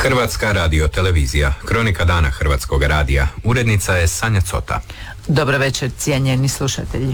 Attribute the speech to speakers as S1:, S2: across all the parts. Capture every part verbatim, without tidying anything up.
S1: Hrvatska radiotelevizija, kronika dana Hrvatskog radija. Urednica je Sanja Cota.
S2: Dobro večer, cijenjeni slušatelji.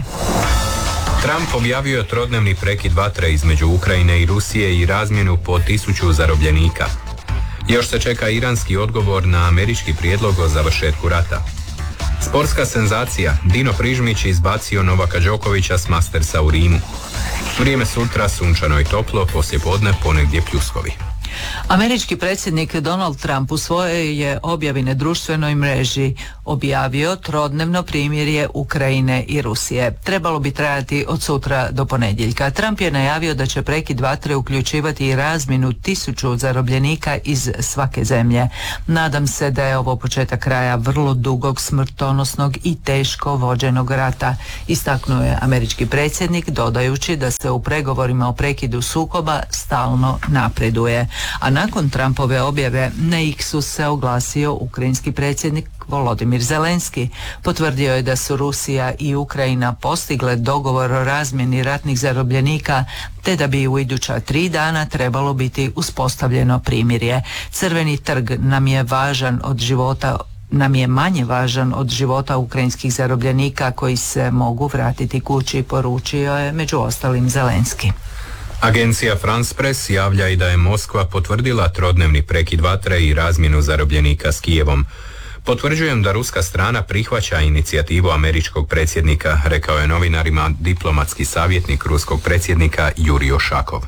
S1: Trump objavio trodnevni prekid vatre između Ukrajine i Rusije i razmjenu po tisuću zarobljenika. Još se čeka iranski odgovor na američki prijedlog o završetku rata. Sportska senzacija, Dino Prižmić izbacio Novaka Đokovića s Mastersa u Rimu. Vrijeme sutra sunčano i toplo, poslijepodne ponegdje pljuskovi.
S2: Američki predsjednik Donald Trump u svojoj je objavi na društvenoj mreži objavio trodnevno primirje Ukrajine i Rusije. Trebalo bi trajati od sutra do ponedjeljka. Trump je najavio da će prekid vatre uključivati i razmjenu tisuću zarobljenika iz svake zemlje. Nadam se da je ovo početak kraja vrlo dugog, smrtonosnog i teško vođenog rata, istaknuo je američki predsjednik, dodajući da se u pregovorima o prekidu sukoba stalno napreduje. A nakon Trumpove objave na X-u se oglasio ukrajinski predsjednik Volodimir Zelenski. Potvrdio je da su Rusija i Ukrajina postigle dogovor o razmjeni ratnih zarobljenika, te da bi u iduća tri dana trebalo biti uspostavljeno primirje. Crveni trg nam je važan od života nam je manje važan od života ukrajinskih zarobljenika koji se mogu vratiti kući, poručio je među ostalim Zelenski.
S1: Agencija France Press javlja i da je Moskva potvrdila trodnevni prekid vatre i razmjenu zarobljenika s Kijevom. Potvrđujem da ruska strana prihvaća inicijativu američkog predsjednika, rekao je novinarima diplomatski savjetnik ruskog predsjednika Jurij Ušakov.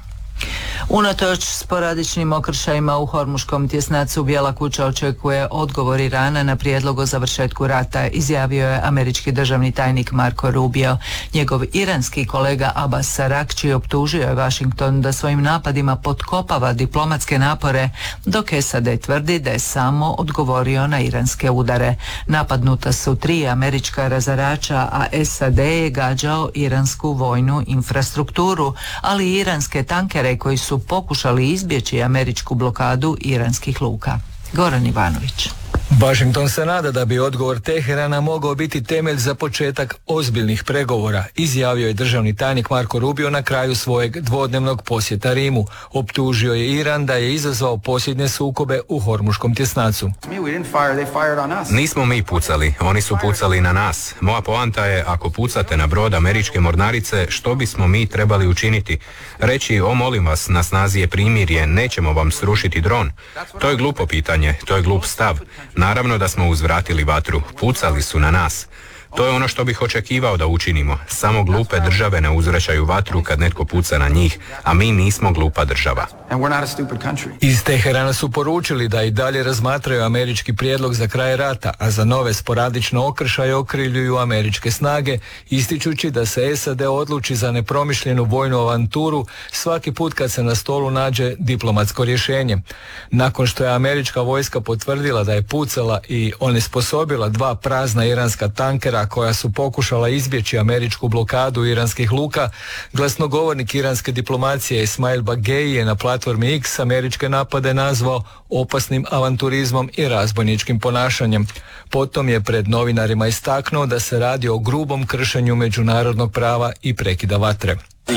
S2: Unatoč sporadičnim okršajima u Hormuškom tjesnacu, Bijela kuća očekuje odgovor Irana na prijedlog o završetku rata, izjavio je američki državni tajnik Marco Rubio. Njegov iranski kolega Abbas Arakči optužio je Washington da svojim napadima potkopava diplomatske napore, dok S A D tvrdi da je samo odgovorio na iranske udare. Napadnuta su tri američka razarača, a S A D je gađao iransku vojnu infrastrukturu, ali i iranske tankere koji su pokušali izbjeći američku blokadu iranskih luka. Goran Ivanović.
S3: Washington se nada da bi odgovor Teherana mogao biti temelj za početak ozbiljnih pregovora, izjavio je državni tajnik Marco Rubio na kraju svojeg dvodnevnog posjeta Rimu. Optužio je Iran da je izazvao posljednje sukobe u Hormuškom tjesnacu.
S1: Nismo mi pucali, oni su pucali na nas. Moja poanta je, ako pucate na brod američke mornarice, što bismo mi trebali učiniti? Reći, o molim vas, na snazi je primirje, nećemo vam srušiti dron. To je glupo pitanje, to je glup stav. Naravno da smo uzvratili vatru, pucali su na nas. To je ono što bih očekivao da učinimo. Samo glupe države ne uzvraćaju vatru kad netko puca na njih, a mi nismo glupa država.
S3: Iz Teherana su poručili da i dalje razmatraju američki prijedlog za kraj rata, a za nove sporadične okršaje okrivljuju američke snage, ističući da se S A D odluči za nepromišljenu vojnu avanturu svaki put kad se na stolu nađe diplomatsko rješenje. Nakon što je američka vojska potvrdila da je pucala i onesposobila dva prazna iranska tankera koja su pokušala izbjeći američku blokadu iranskih luka, glasnogovornik iranske diplomacije Ismail Bagei je na platformi X američke napade nazvao opasnim avanturizmom i razbojničkim ponašanjem. Potom je pred novinarima istaknuo da se radi o grubom kršenju međunarodnog prava i prekida vatre.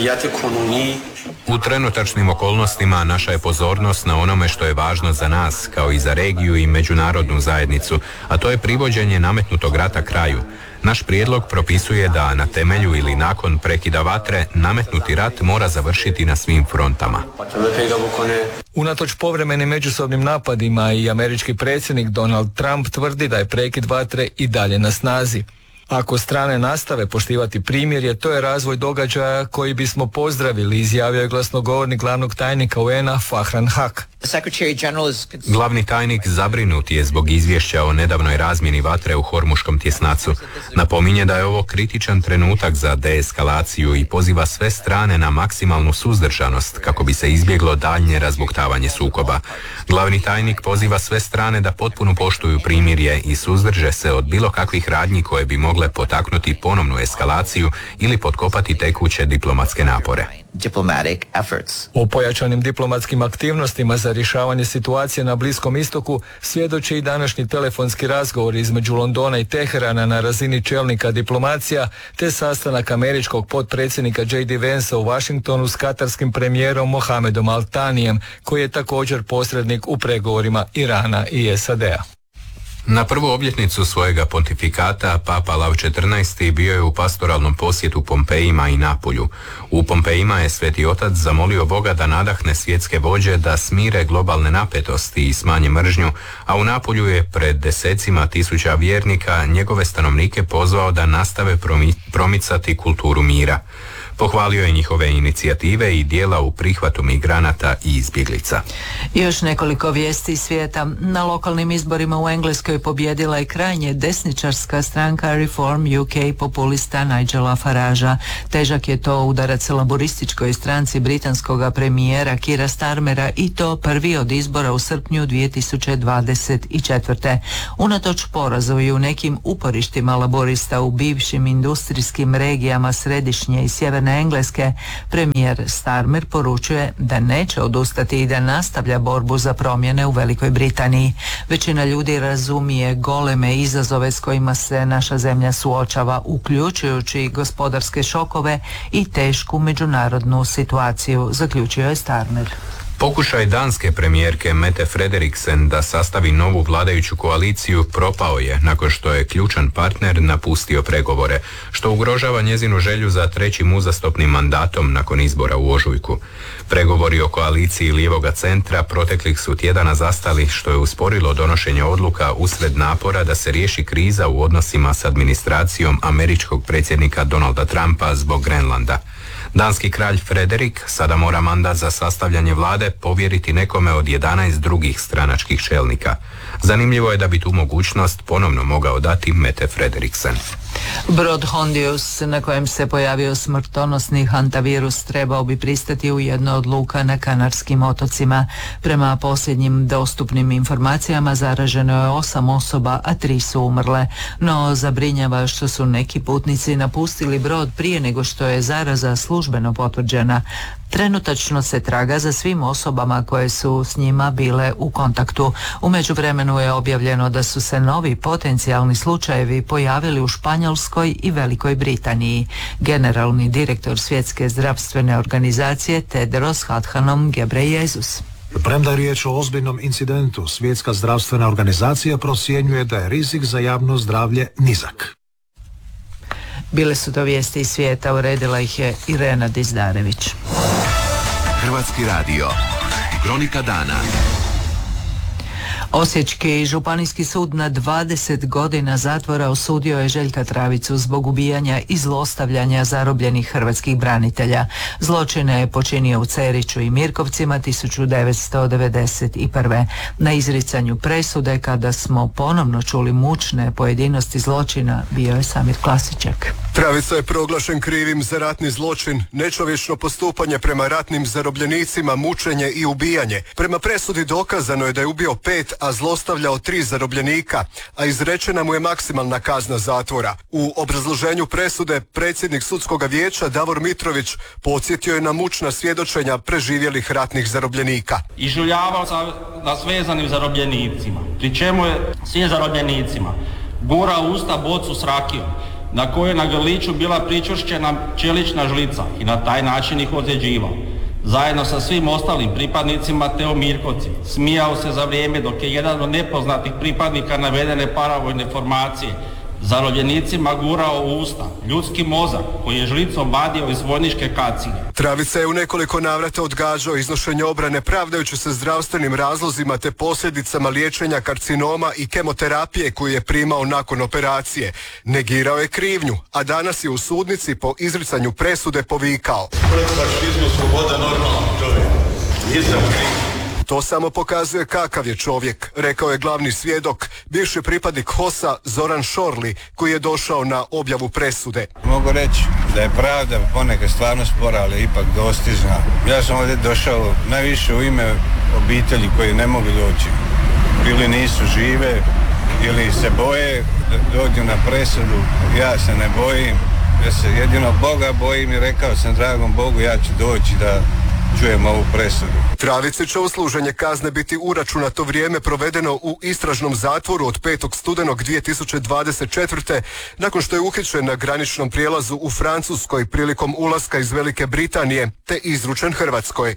S1: U trenutačnim okolnostima naša je pozornost na onome što je važno za nas, kao i za regiju i međunarodnu zajednicu, a to je privođenje nametnutog rata kraju. Naš prijedlog propisuje da na temelju ili nakon prekida vatre nametnuti rat mora završiti na svim frontama.
S3: Unatoč povremenim međusobnim napadima i američki predsjednik Donald Trump tvrdi da je prekid vatre i dalje na snazi. Ako strane nastave poštivati primirje, to je razvoj događaja koji bismo pozdravili, izjavio je glasnogovornik glavnog tajnika U N-a Fahran Haq.
S1: Glavni tajnik zabrinut je zbog izvješća o nedavnoj razmjeni vatre u Hormuškom tjesnacu. Napominje da je ovo kritičan trenutak za deeskalaciju i poziva sve strane na maksimalnu suzdržanost kako bi se izbjeglo daljnje razbuktavanje sukoba. Glavni tajnik poziva sve strane da potpuno poštuju primirje i suzdrže se od bilo kakvih radnji koje bi mogle potaknuti ponovnu eskalaciju ili potkopati tekuće diplomatske napore.
S4: diplomatic efforts.
S3: O pojačanim diplomatskim aktivnostima za rješavanje situacije na Bliskom istoku svjedoči i današnji telefonski razgovor između Londona i Teherana na razini čelnika diplomacija, te sastanak američkog potpredsjednika J D Vansa u Washingtonu s katarskim premijerom Mohamedom Al Thanijem, koji je također posrednik u pregovorima Irana i S A D-a.
S1: Na prvu obljetnicu svojega pontifikata Papa Lav četrnaesti bio je u pastoralnom posjetu Pompejima i Napulju. U Pompejima je Sveti Otac zamolio Boga da nadahne svjetske vođe da smire globalne napetosti i smanje mržnju, a u Napulju je pred desecima tisuća vjernika njegove stanovnike pozvao da nastave promicati kulturu mira. Pohvalio je njihove inicijative i dijela u prihvatu migranata i izbjeglica.
S2: Još nekoliko vijesti iz svijeta. Na lokalnim izborima u Engleskoj pobjedila je krajnje desničarska stranka Reform U K populista Nigela Faragea. Težak je to udarac laborističkoj stranci britanskog premijera Keira Starmera i to prvi od izbora u srpnju dvije tisuće dvadeset četvrte. Unatoč porazu i u nekim uporištima laborista u bivšim industrijskim regijama središnje i sjeverne Engleske, premijer Starmer poručuje da neće odustati i da nastavlja borbu za promjene u Velikoj Britaniji. Većina ljudi razumije goleme izazove s kojima se naša zemlja suočava, uključujući gospodarske šokove i tešku međunarodnu situaciju, zaključio je Starmer.
S1: Pokušaj danske premijerke Mette Frederiksen da sastavi novu vladajuću koaliciju propao je nakon što je ključan partner napustio pregovore, što ugrožava njezinu želju za trećim uzastopnim mandatom nakon izbora u ožujku. Pregovori o koaliciji lijevoga centra proteklih su tjedana zastali, što je usporilo donošenje odluka usred napora da se riješi kriza u odnosima s administracijom američkog predsjednika Donalda Trumpa zbog Grenlanda. Danski kralj Frederik sada mora mandat za sastavljanje vlade povjeriti nekome od jedanaest drugih stranačkih čelnika. Zanimljivo je da bi tu mogućnost ponovno mogao dati Mette Frederiksen.
S2: Brod Hondius na kojem se pojavio smrtonosni hantavirus trebao bi pristati u jedno od luka na Kanarskim otocima. Prema posljednjim dostupnim informacijama zaraženo je osam osoba, a tri su umrle. No zabrinjava što su neki putnici napustili brod prije nego što je zaraza službeno potvrđena. Trenutačno se traga za svim osobama koje su s njima bile u kontaktu. U međuvremenu je objavljeno da su se novi potencijalni slučajevi pojavili u Španjolskoj i Velikoj Britaniji. Generalni direktor Svjetske zdravstvene organizacije Tedros Adhanom Ghebreyesus.
S5: Premda je riječ o ozbiljnom incidentu, Svjetska zdravstvena organizacija procjenjuje da je rizik za javno zdravlje nizak.
S2: Bile su to vijesti iz svijeta, uredila ih je Irena Dizdarević.
S6: Hrvatski radio. Kronika dana.
S2: Osječki županijski sud na dvadeset godina zatvora osudio je Željka Travicu zbog ubijanja i zlostavljanja zarobljenih hrvatskih branitelja. Zločine je počinio u Ceriću i Mirkovcima tisuću devetsto devedeset prve. Na izricanju presude, kada smo ponovno čuli mučne pojedinosti zločina, bio je Samir Klasičak.
S7: Travica je proglašen krivim za ratni zločin, nečovječno postupanje prema ratnim zarobljenicima, mučenje i ubijanje. Prema presudi dokazano je da je ubio pet, a zlostavljao tri zarobljenika, a izrečena mu je maksimalna kazna zatvora. U obrazloženju presude predsjednik sudskog vijeća Davor Mitrović podsjetio je na mučna svjedočenja preživjelih ratnih zarobljenika.
S8: Ižuljavao sa nas vezanim zarobljenicima, pri čemu je svim zarobljenicima gurao u usta bocu s rakijom, na kojoj je na grliću bila pričvršćena čelična žlica i na taj način ih ozljeđivao. Zajedno sa svim ostalim pripadnicima te u Mirkovci smijao se za vrijeme dok je jedan od nepoznatih pripadnika navedene paravojne formacije zarobljenicima gurao u usta ljudski mozak koji je žlicom vadio iz vojničke kacige.
S7: Travica je u nekoliko navrata odgađao iznošenje obrane pravdajući se zdravstvenim razlozima te posljedicama liječenja karcinoma i kemoterapije koju je primao nakon operacije. Negirao je krivnju, a danas je u sudnici po izricanju presude povikao:
S9: pred fašizmu sloboda normalan čovjek, nisam kriv.
S7: To samo pokazuje kakav je čovjek, rekao je glavni svjedok, bivši pripadnik H O S-a Zoran Šorli, koji je došao na objavu presude.
S10: Mogu reći da je pravda ponekad stvarno spora, ali ipak dostižna. Ja sam ovdje došao najviše u ime obitelji koji ne mogu doći. Ili nisu žive, ili se boje da dođu na presudu. Ja se ne bojim. Ja se jedino Boga bojim i rekao sam dragom Bogu ja ću doći da čujem ovu presudu.
S7: Travici će u služenje kazne biti uračunato vrijeme provedeno u istražnom zatvoru od petog studenog dvije tisuće dvadeset četvrte. nakon što je uhićen na graničnom prijelazu u Francuskoj prilikom ulaska iz Velike Britanije te izručen Hrvatskoj.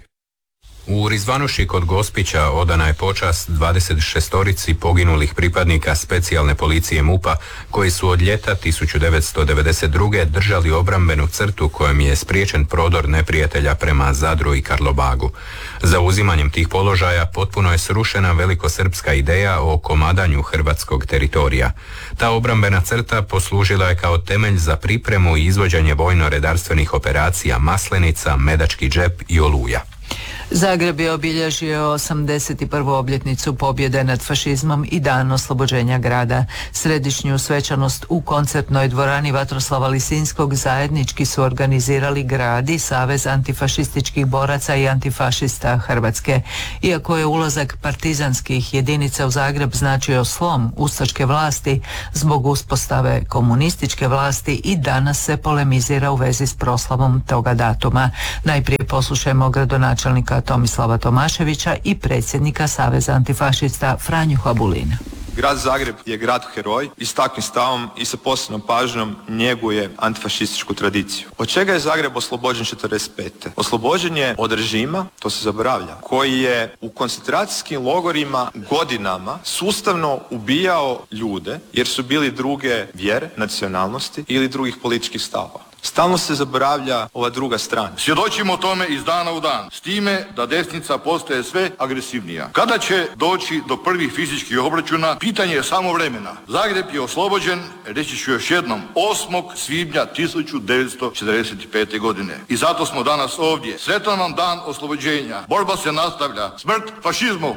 S1: U Rizvanuši kod Gospića odana je počast dvadeset šestorici poginulih pripadnika specijalne policije MUP-a koji su od ljeta tisuću devetsto devedeset druge držali obrambenu crtu kojom je spriječen prodor neprijatelja prema Zadru i Karlobagu. Za uzimanjem tih položaja potpuno je srušena velikosrpska ideja o komadanju hrvatskog teritorija. Ta obrambena crta poslužila je kao temelj za pripremu i izvođenje vojno-redarstvenih operacija Maslenica, Medački džep i Oluja.
S2: Zagreb je obilježio osamdeset prvu obljetnicu pobjede nad fašizmom i dan oslobođenja grada. Središnju svečanost u koncertnoj dvorani Vatroslava Lisinskog zajednički su organizirali grad i Savez antifašističkih boraca i antifašista Hrvatske. Iako je ulazak partizanskih jedinica u Zagreb značio slom ustaške vlasti, zbog uspostave komunističke vlasti i danas se polemizira u vezi s proslavom toga datuma. Najprije poslušajmo gradonačelnika Tomislava Tomaševića i predsjednika Saveza antifašista Franju Habulina.
S4: Grad Zagreb je grad heroj i s takvim stavom i sa posebnom pažnjom njeguje antifašističku tradiciju. Od čega je Zagreb oslobođen četrdeset pete? Oslobođen je od režima, to se zaboravlja, koji je u koncentracijskim logorima godinama sustavno ubijao ljude jer su bili druge vjere, nacionalnosti ili drugih političkih stavova. Stalno se zaboravlja ova druga strana.
S11: Svjedočimo tome iz dana u dan, s time da desnica postaje sve agresivnija. Kada će doći do prvih fizičkih obračuna, pitanje je samo vremena. Zagreb je oslobođen, reći ću još jednom, osmog svibnja tisuću devetsto četrdeset pete. godine. I zato smo danas ovdje. Sretan vam dan oslobođenja. Borba se nastavlja. Smrt fašizmu!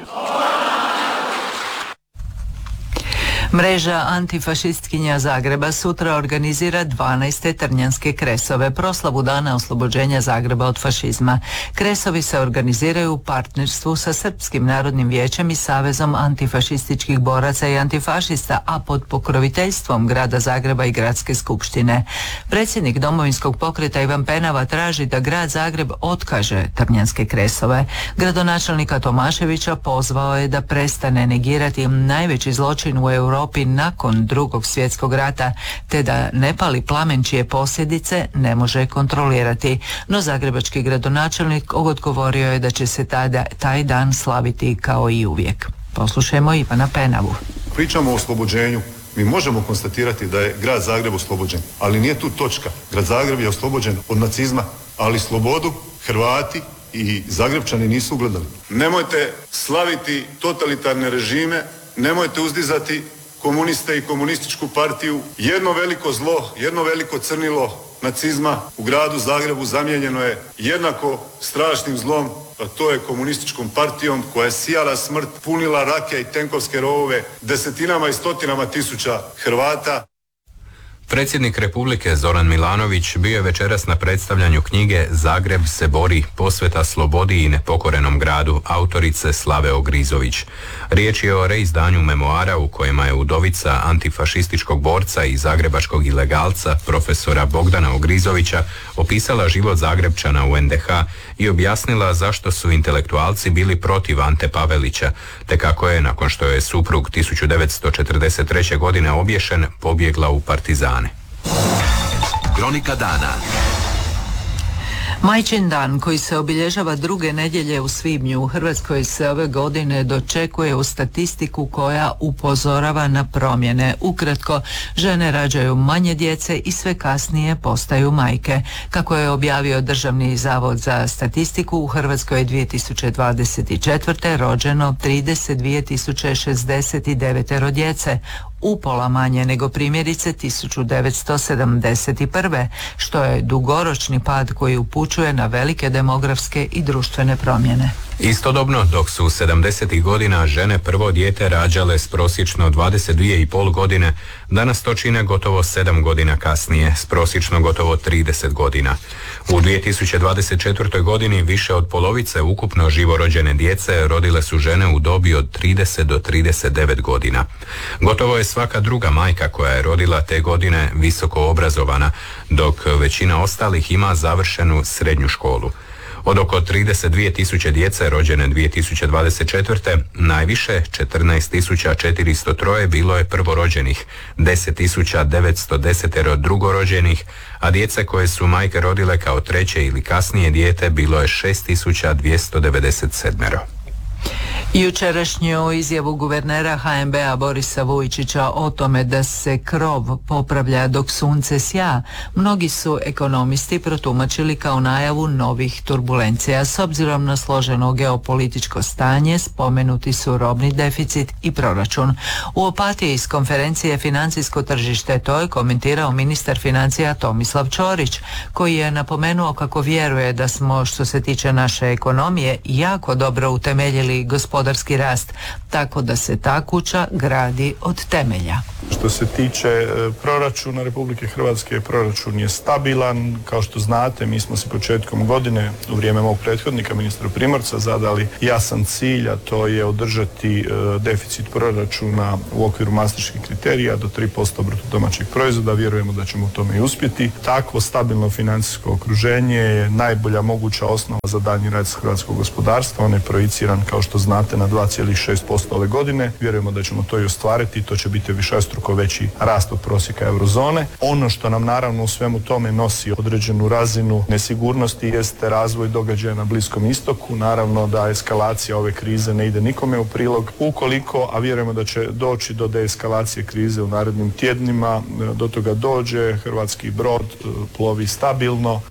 S2: Mreža antifašistkinja Zagreba sutra organizira dvanaeste Trnjanske kresove, proslavu dana oslobođenja Zagreba od fašizma. Kresovi se organiziraju u partnerstvu sa Srpskim narodnim vijećem i Savezom antifašističkih boraca i antifašista, a pod pokroviteljstvom grada Zagreba i gradske skupštine. Predsjednik Domovinskog pokreta Ivan Penava traži da grad Zagreb otkaže Trnjanske kresove. Gradonačelnika Tomaševića pozvao je da prestane negirati najveći zločin u Europi nakon Drugog svjetskog rata, te da ne pali plamen čije posljedice ne može kontrolirati. No zagrebački gradonačelnik odgovorio je da će se tada, taj dan slaviti kao i uvijek. Poslušajmo Ivana Penavu.
S12: Pričamo o oslobođenju. Mi možemo konstatirati da je grad Zagreb oslobođen, ali nije tu točka. Grad Zagreb je oslobođen od nacizma, ali slobodu Hrvati i Zagrebčani nisu ugledali. Nemojte slaviti totalitarne režime, nemojte uzdizati komuniste i komunističku partiju. Jedno veliko zlo, jedno veliko crnilo nacizma u gradu Zagrebu zamijenjeno je jednako strašnim zlom, a to je komunističkom partijom koja je sijala smrt, punila rake i tenkovske rovove desetinama i stotinama tisuća Hrvata.
S1: Predsjednik Republike Zoran Milanović bio je večeras na predstavljanju knjige Zagreb se bori, posveta slobodi i nepokorenom gradu autorice Slave Ogrizović. Riječ je o reizdanju memoara u kojima je udovica antifašističkog borca i zagrebačkog ilegalca profesora Bogdana Ogrizovića opisala život Zagrebčana u en de ha i objasnila zašto su intelektualci bili protiv Ante Pavelića, te kako je, nakon što je suprug tisuću devetsto četrdeset treće. godine obješen, pobjegla u partizane.
S6: Kronika dana.
S2: Majčin dan, koji se obilježava druge nedjelje u svibnju, u Hrvatskoj se ove godine dočekuje u statistiku koja upozorava na promjene. Ukratko, žene rađaju manje djece i sve kasnije postaju majke. Kako je objavio Državni zavod za statistiku, u Hrvatskoj je dvije tisuće dvadeset četvrte. rođeno trideset dvije tisuće šezdeset devet djece, upola manje nego primjerice tisuću devetsto sedamdeset prve. što je dugoročni pad koji upućuje na velike demografske i društvene promjene.
S1: Istodobno, dok su sedamdesetih godina žene prvo dijete rađale s prosječno dvadeset dvije i pol godine, danas to čine gotovo sedam godina kasnije, s prosječno gotovo trideset godina. U dvije tisuće dvadeset četvrtoj. godini više od polovice ukupno živorođene djece rodile su žene u dobi od trideset do trideset devet godina. Gotovo je svaka druga majka koja je rodila te godine visoko obrazovana, dok većina ostalih ima završenu srednju školu. Od oko trideset dvije tisuće djece rođene dvije tisuće dvadeset četvrte. najviše četrnaest tisuća četiristo tri bilo je prvorođenih, deset tisuća devetsto deset drugorođenih, a djece koje su majke rodile kao treće ili kasnije dijete bilo je šest tisuća dvjesto devedeset sedam.
S2: Jučerašnju izjavu guvernera H N B-a Borisa Vujčića o tome da se krov popravlja dok sunce sja, mnogi su ekonomisti protumačili kao najavu novih turbulencija. S obzirom na složeno geopolitičko stanje, spomenuti su robni deficit i proračun. U Opatiji iz konferencije Financijsko tržište to je komentirao ministar financija Tomislav Ćorić, koji je napomenuo kako vjeruje da smo, što se tiče naše ekonomije, jako dobro utemeljili gospodarski rast, tako da se ta kuća gradi od temelja.
S13: Što se tiče proračuna Republike Hrvatske, proračun je stabilan. Kao što znate, mi smo se početkom godine, u vrijeme mog prethodnika, ministra Primorca, zadali jasan cilj, a to je održati deficit proračuna u okviru maastrichtskih kriterija do tri posto bruto domaćeg proizvoda. Vjerujemo da ćemo u tome i uspjeti. Takvo stabilno financijsko okruženje je najbolja moguća osnova za daljnji rast hrvatskog gospodarstva. On je projiciran, kao što znate, na dva zarez šest posto ove godine. Vjerujemo da ćemo to i ostvariti. To će biti višestruko veći rast od prosjeka eurozone. Ono što nam naravno u svemu tome nosi određenu razinu nesigurnosti jeste razvoj događaja na Bliskom istoku. Naravno da eskalacija ove krize ne ide nikome u prilog. Ukoliko, a vjerujemo da će doći do deeskalacije krize u narednim tjednima, do toga dođe, hrvatski brod plovi stabilno.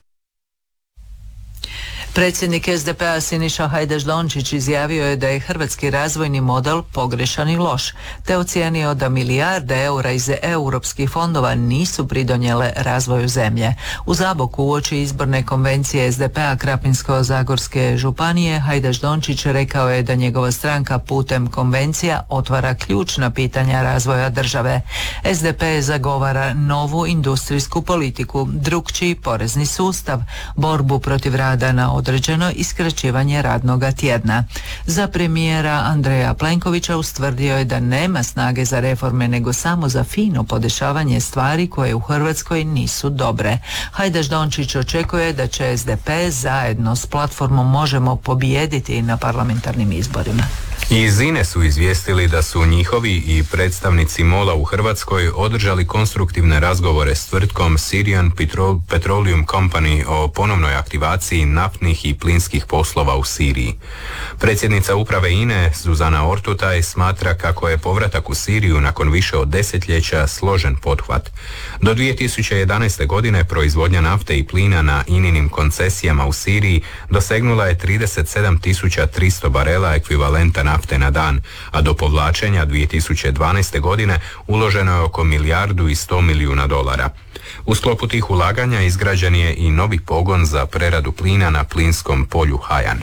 S2: Predsjednik S D P-a Siniša Hajdaš Dončić izjavio je da je hrvatski razvojni model pogrešan i loš, te ocijenio da milijarde eura iz europskih fondova nisu pridonijele razvoju zemlje. U Zaboku uoči izborne konvencije S D P-a Krapinsko-zagorske županije Hajdaš Dončić rekao je da njegova stranka putem konvencija otvara ključna pitanja razvoja države. S D P zagovara novu industrijsku politiku, drukčiji porezni sustav, borbu protiv rada na određeno i skraćivanje radnoga tjedna. Za premijera Andreja Plenkovića ustvrdio je da nema snage za reforme, nego samo za fino podešavanje stvari koje u Hrvatskoj nisu dobre. Hajdaš Dončić očekuje da će S D P zajedno s platformom Možemo pobijediti na parlamentarnim izborima.
S1: Iz INE su izvijestili da su njihovi i predstavnici MOL-a u Hrvatskoj održali konstruktivne razgovore s tvrtkom Syrian Petroleum Company o ponovnoj aktivaciji naftnih i plinskih poslova u Siriji. Predsjednica uprave INE Zuzana Ortutaj smatra kako je povratak u Siriju nakon više od desetljeća složen pothvat. Do dvije tisuće jedanaeste. godine proizvodnja nafte i plina na INInim koncesijama u Siriji dosegnula je trideset sedam tisuća tristo barela ekvivalenta nafte na dan, a do povlačenja dvije tisuće dvanaeste. godine uloženo je oko milijardu i sto milijuna dolara. U sklopu tih ulaganja izgrađen je i novi pogon za preradu plina na plinskom polju Hajan.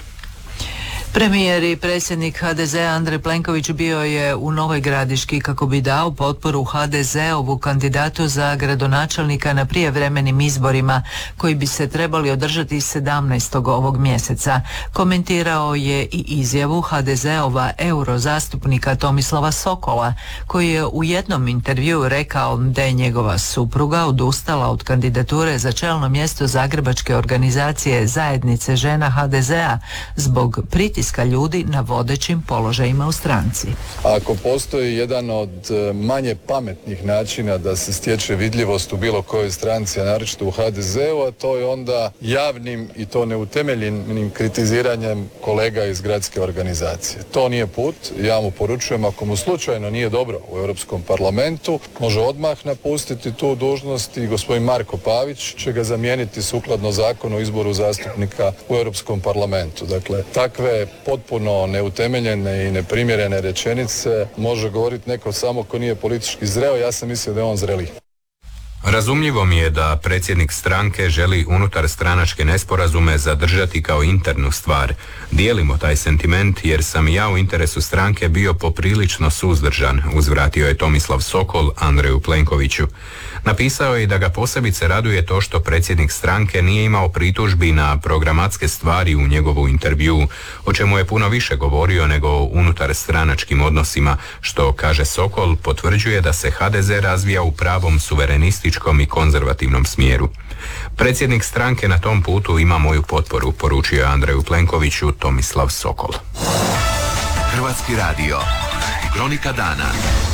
S2: Premijer i predsjednik H D Z-a Andrej Plenković bio je u Novoj Gradiški kako bi dao potporu H D Z-ovu kandidatu za gradonačelnika na prijevremenim izborima koji bi se trebali održati sedamnaestog ovog mjeseca. Komentirao je i izjavu H D Z-ova eurozastupnika Tomislava Sokola, koji je u jednom intervjuu rekao da je njegova supruga odustala od kandidature za čelno mjesto zagrebačke organizacije Zajednice žena H D Z-a zbog pritiska ljudi na vodećim položajima u stranci.
S14: Ako postoji jedan od manje pametnih načina da se stječe vidljivost u bilo kojoj stranci, a naročito u H D Z-u, a to je onda javnim i to neutemeljenim kritiziranjem kolega iz gradske organizacije. To nije put. Ja mu poručujem, ako mu slučajno nije dobro u Europskom parlamentu, može odmah napustiti tu dužnost i gospodin Marko Pavić će ga zamijeniti sukladno zakonu o izboru zastupnika u Europskom parlamentu. Dakle, takve potpuno neutemeljene i neprimjerene rečenice može govoriti neko samo ko nije politički zreo. Ja sam mislio da je on zreli.
S1: Razumljivo mi je da predsjednik stranke želi unutar stranačke nesporazume zadržati kao internu stvar. Dijelimo taj sentiment jer sam ja u interesu stranke bio poprilično suzdržan, uzvratio je Tomislav Sokol Andreju Plenkoviću. Napisao je i da ga posebice raduje to što predsjednik stranke nije imao pritužbi na programatske stvari u njegovu intervjuu, o čemu je puno više govorio nego o unutar stranačkim odnosima, što, kaže Sokol, potvrđuje da se ha de ze razvija u pravom suverenističkom i konzervativnom smjeru. Predsjednik stranke na tom putu ima moju potporu, poručio je Andreju Plenkoviću Tomislav Sokol.
S6: Hrvatski radio. Kronika dana.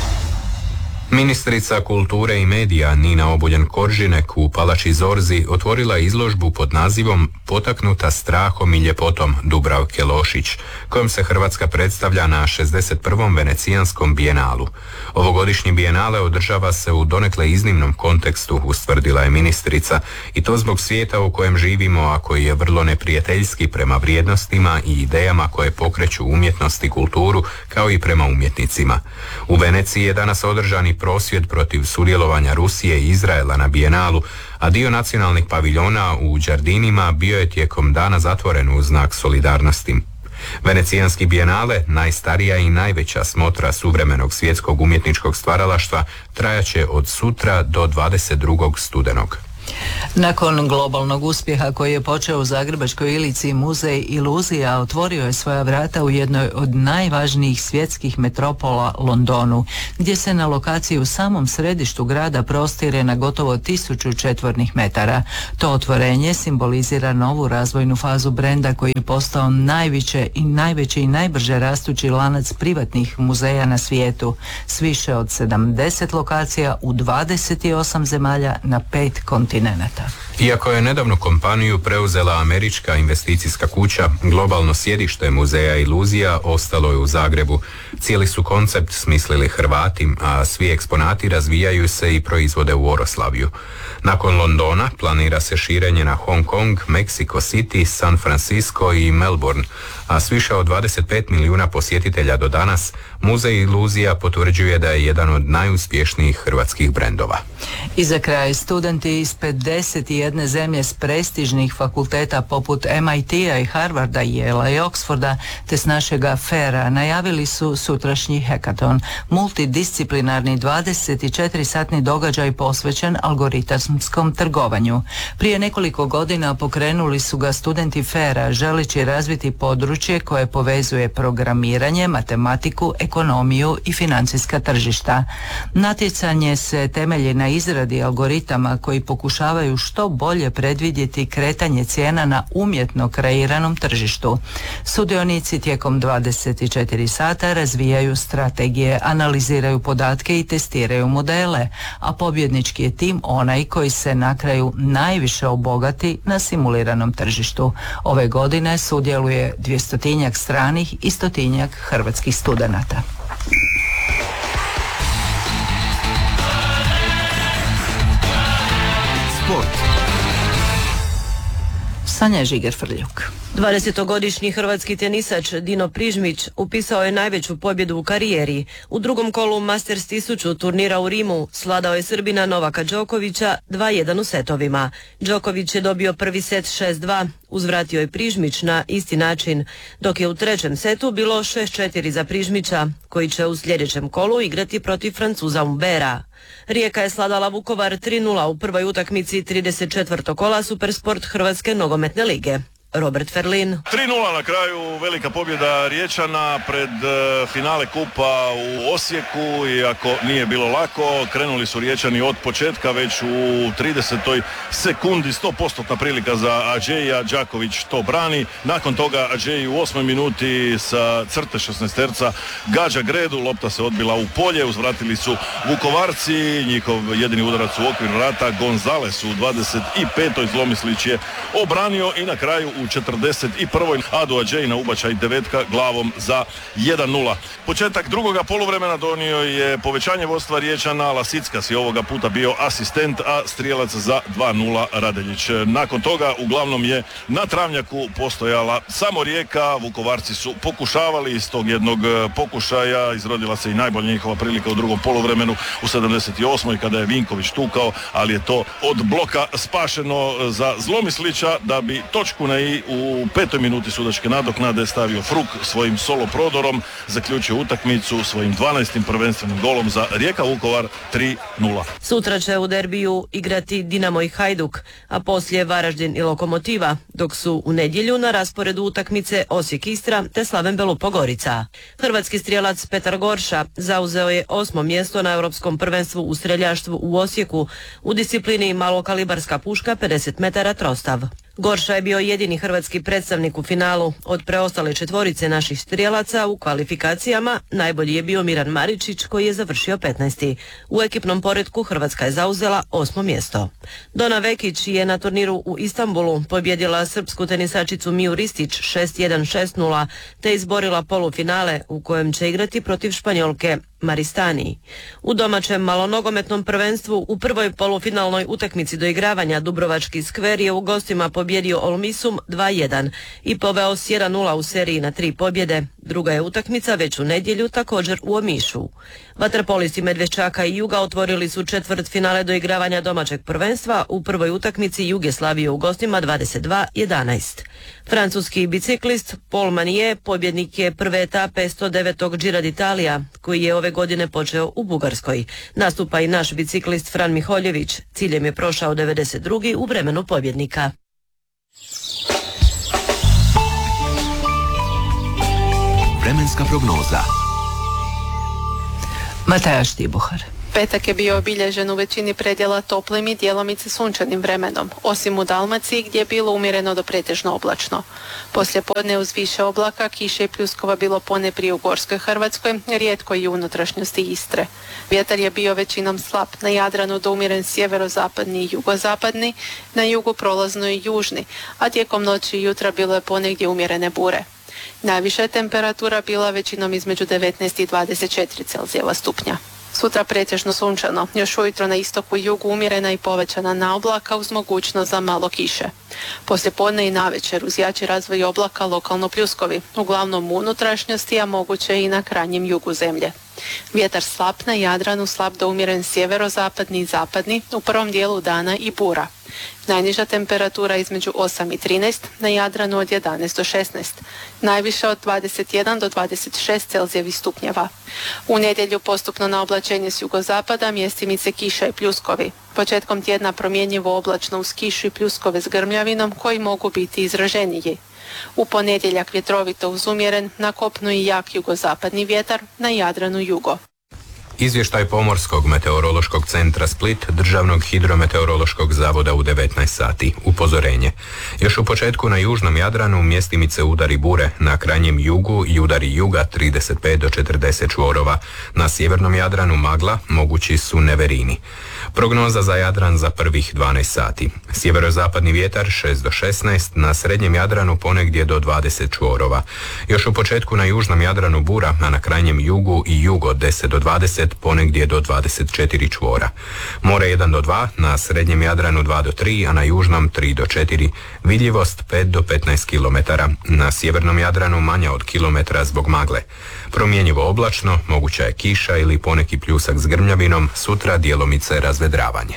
S1: Ministrica kulture i medija Nina Obuljen-Koržinek u Palači Zorzi otvorila izložbu pod nazivom Potaknuta strahom i ljepotom Dubravke Lošić, kojom se Hrvatska predstavlja na šezdeset prvom Venecijanskom bijenalu. Ovogodišnji bijenale održava se u donekle iznimnom kontekstu, ustvrdila je ministrica, i to zbog svijeta u kojem živimo, a koji je vrlo neprijateljski prema vrijednostima i idejama koje pokreću umjetnost i kulturu, kao i prema umjetnicima. U Veneciji je danas održani prosvjed protiv sudjelovanja Rusije i Izraela na bijenalu, a dio nacionalnih paviljona u Đardinima bio je tijekom dana zatvoren u znak solidarnosti. Venecijanski bijenale, najstarija i najveća smotra suvremenog svjetskog umjetničkog stvaralaštva, trajaće od sutra do dvadeset drugog studenog.
S2: Nakon globalnog uspjeha koji je počeo u Zagrebačkoj Ilici, muzej Iluzija otvorio je svoja vrata u jednoj od najvažnijih svjetskih metropola, Londonu, gdje se na lokaciji u samom središtu grada prostire na gotovo tisuću četvornih metara. To otvorenje simbolizira novu razvojnu fazu brenda koji je postao najveće i najveći i najbrže rastući lanac privatnih muzeja na svijetu, s više od sedamdeset lokacija u dvadeset osam zemalja na pet kontinenata.
S1: Iako je nedavno kompaniju preuzela američka investicijska kuća, globalno sjedište muzeja Iluzija ostalo je u Zagrebu. Cijeli su koncept smislili Hrvati, a svi eksponati razvijaju se i proizvode u Oroslavju. Nakon Londona planira se širenje na Hong Kong, Mexico City, San Francisco i Melbourne, a s više od dvadeset pet milijuna posjetitelja do danas, muzej Iluzija potvrđuje da je jedan od najuspješnijih hrvatskih brendova.
S2: I za kraj, studenti iz pedeset jedne zemlje s prestižnih fakulteta poput em i te-a i Harvarda, Yale-a i Oxforda, te s našega Fera najavili su sutrašnji hekaton, multidisciplinarni dvadeset četiri satni događaj posvećen algoritamskom trgovanju. Prije nekoliko godina pokrenuli su ga studenti Fera, želeći razviti područje koje povezuje programiranje, matematiku, ekonomiju i financijska tržišta. Natjecanje se temelji na izradi algoritama koji pokušavaju što bolje predvidjeti kretanje cijena na umjetno kreiranom tržištu. Sudionici tijekom dvadeset četiri sata razvijaju strategije, analiziraju podatke i testiraju modele, a pobjednički je tim onaj koji se na kraju najviše obogati na simuliranom tržištu. Ove godine sudjeluje dvjestotinjak stranih i stotinjak hrvatskih studenata.
S6: Sport.
S2: Sanja Žiger-Frljuk.
S15: dvadesetogodišnji hrvatski tenisač Dino Prižmić upisao je najveću pobjedu u karijeri. U drugom kolu Masters tisuću turnira u Rimu svladao je Srbina Novaka Đokovića dva jedan u setovima. Đoković je dobio prvi set šest dva, uzvratio je Prižmić na isti način, dok je u trećem setu bilo šest četiri za Prižmića, koji će u sljedećem kolu igrati protiv Francuza Umbera. Rijeka je sladala Vukovar tri nula u prvoj utakmici trideset četvrtog kola Supersport Hrvatske nogometne lige. Robert Ferlin.
S16: tri nula na kraju, velika pobjeda Riječana pred uh, finale kupa u Osijeku, iako nije bilo lako. Krenuli su Riječani od početka, već u tridesetoj sekundi sto posto prilika za Adžeja, Đaković to brani. Nakon toga Adžej u osmoj minuti sa crte šesnaesterca gađa gredu, lopta se odbila u polje, uzvratili su Vukovarci, njihov jedini udarac u okvir vrata Gonzales u dvadeset petoj Zlomislić je obranio i na kraju u u četrdeset prvoj Adua Džej na ubačaj devetka glavom za jedan nula. Početak drugoga poluvremena donio je povećanje vodstva Riječana. Lasickas je ovoga puta bio asistent, a strijelac za dva nula Radeljić. Nakon toga uglavnom je na travnjaku postojala samo Rijeka. Vukovarci su pokušavali, iz tog jednog pokušaja izrodila se i najbolja njihova prilika u drugom poluvremenu u sedamdeset osmoj kada je Vinković tukao, ali je to od bloka spašeno za Zlomislića, da bi točku na i u petoj minuti sudačke nadoknade stavio Fruk svojim solo prodorom, zaključio utakmicu svojim dvanaestim prvenstvenim golom za Rijeka Vukovar tri nula.
S15: Sutra će u derbiju igrati Dinamo i Hajduk, a poslije Varaždin i Lokomotiva, dok su u nedjelju na rasporedu utakmice Osijek Istra te Slaven Belupo Gorica. Hrvatski strijelac Petar Gorša zauzeo je osmo mjesto na europskom prvenstvu u streljaštvu u Osijeku u disciplini malokalibarska puška pedeset metara trostav. Gorša je bio jedini hrvatski predstavnik u finalu. Od preostale četvorice naših strijelaca u kvalifikacijama najbolji je bio Miran Maričić koji je završio petnaesti. U ekipnom poretku Hrvatska je zauzela osmo mjesto. Dona Vekić je na turniru u Istanbulu pobjedila srpsku tenisačicu Miju Ristić šest jedan šest nula te izborila polufinale u kojem će igrati protiv Španjolke Maristani. U domaćem malonogometnom prvenstvu u prvoj polufinalnoj utakmici doigravanja Dubrovački skver je u gostima pobjedio Olmisum dva jedan i poveo s jedan nula u seriji na tri pobjede. Druga je utakmica već u nedjelju također u Omišu. Vaterpolisti Medveščaka i Juga otvorili su četvrt finale doigravanja domaćeg prvenstva u prvoj utakmici Jugoslavije u gostima dvadeset dva jedanaest. Francuski biciklist Paul Manier pobjednik je prve etape sto devetog Giro d'Italia koji je ove godine počeo u Bugarskoj. Nastupa i naš biciklist Fran Miholjević. Ciljem je prošao devedeset drugi u vremenu pobjednika.
S6: Vremenska prognoza.
S2: Mataja Štibuhar.
S17: Petak je bio obilježen u većini predjela toplim i djelomice sunčanim vremenom, osim u Dalmaciji gdje je bilo umjereno do pretežno oblačno. Poslije podne uz više oblaka, kiše i pljuskova bilo ponajprije u Gorskoj Hrvatskoj, rijetko i u unutrašnjosti Istre. Vjetar je bio većinom slab, na Jadranu do umjeren sjeverozapadni i jugozapadni, na jugu prolazno i južni, a tijekom noći i jutra bilo je ponegdje umjerene bure. Najviša temperatura bila većinom između devetnaest i dvadeset četiri Celzijeva stupnja. Sutra pretežno sunčano, još ujutro na istoku i jugu umjerena i povećana naoblaka uz mogućnost za malo kiše. Poslije podne i navečer uz jači razvoj oblaka lokalno pljuskovi, uglavnom u unutrašnjosti, a moguće i na krajnjem jugu zemlje. Vjetar slab na Jadranu, slab do umjeren sjeverozapadni i zapadni, u prvom dijelu dana i bura. Najniža temperatura između osam i trinaest, na Jadranu od jedanaest do šesnaest, najviše od dvadeset jedan do dvadeset šest Celzijevih stupnjeva. U nedjelju postupno na oblačenje s jugozapada, mjestimice kiša i pljuskovi. Početkom tjedna promjenjivo oblačno uz kišu i pljuskove s grmljavinom koji mogu biti izraženiji. U ponedjeljak vjetrovito uz umjeren, na kopnu i jak jugozapadni vjetar, na Jadranu jugo.
S1: Izvještaj Pomorskog meteorološkog centra Split, Državnog hidrometeorološkog zavoda u devetnaest sati. Upozorenje. Još u početku na južnom Jadranu mjestimice udari bure, na krajnjem jugu i udari juga trideset pet do četrdeset čvorova. Na sjevernom Jadranu magla, mogući su neverini. Prognoza za Jadran za prvih dvanaest sati. Sjeverozapadni vjetar šest do šesnaest, na srednjem Jadranu ponegdje do dvadeset čvorova. Još u početku na južnom Jadranu bura, a na krajnjem jugu i jugo deset do dvadeset, ponegdje do dvadeset četiri čvora. More jedan do dva, na srednjem Jadranu dva do tri, a na južnom tri do četiri. Vidljivost pet do petnaest kilometara. Na sjevernom Jadranu manja od kilometra zbog magle. Promjenjivo oblačno, moguća je kiša ili poneki pljusak s grmljavinom, sutra djelomice razvedravanje.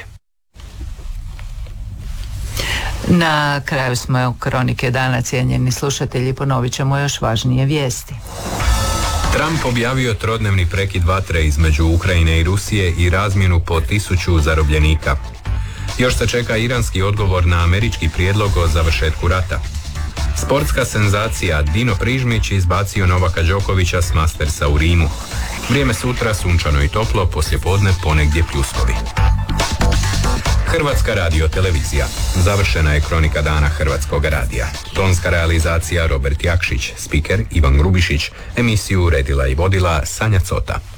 S2: Na kraju smo kronike dana, cijenjeni slušatelji, ponovit ćemo još važnije vijesti.
S1: Trump objavio trodnevni prekid vatre između Ukrajine i Rusije i razmjenu po tisuću zarobljenika. Još se čeka iranski odgovor na američki prijedlog o završetku rata. Sportska senzacija Dino Prižmić izbacio Novaka Đokovića s Mastersa u Rimu. Vrijeme sutra sunčano i toplo, poslijepodne ponegdje pljuskovi. Hrvatska radiotelevizija. Završena je kronika dana Hrvatskog radija. Tonska realizacija Robert Jakšić, spiker Ivan Grubišić, emisiju uredila i vodila Sanja Cota.